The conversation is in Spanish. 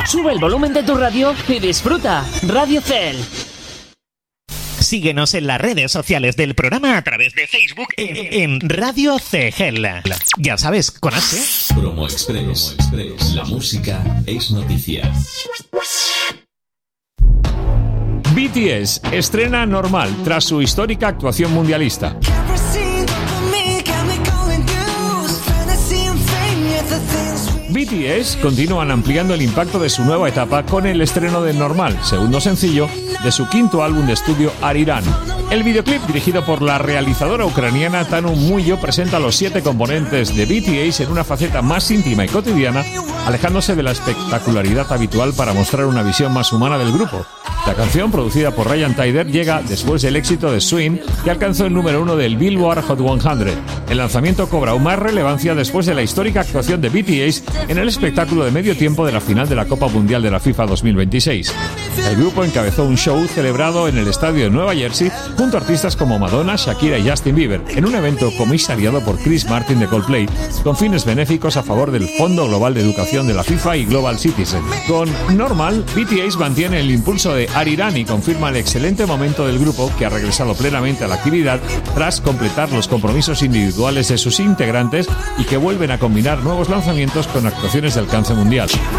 Sube el volumen de tu radio y disfruta. Radio Cel. Síguenos en las redes sociales del programa a través de Facebook en Radio CGL. Ya sabes, con H. Promo Express. La música es noticia. BTS estrena Normal tras su histórica actuación mundialista. BTS continúan ampliando el impacto de su nueva etapa con el estreno de Normal, segundo sencillo de su quinto álbum de estudio Arirang. El videoclip, dirigido por la realizadora ucraniana Tanu Muyo, presenta a los 7 componentes de BTS en una faceta más íntima y cotidiana, alejándose de la espectacularidad habitual para mostrar una visión más humana del grupo. La canción, producida por Ryan Tedder, llega después del éxito de Swing, que alcanzó el número 1 del Billboard Hot 100. El lanzamiento cobra aún más relevancia después de la histórica actuación de BTS en el espectáculo de medio tiempo de la final de la Copa Mundial de la FIFA 2026. El grupo encabezó un show celebrado en el estadio de Nueva Jersey junto a artistas como Madonna, Shakira y Justin Bieber, en un evento comisariado por Chris Martin de Coldplay, con fines benéficos a favor del Fondo Global de Educación de la FIFA y Global Citizen. Con Normal, BTS mantiene el impulso de Arirang y confirma el excelente momento del grupo, que ha regresado plenamente a la actividad tras completar los compromisos individuales de sus integrantes y que vuelven a combinar nuevos lanzamientos con actuaciones de alcance mundial.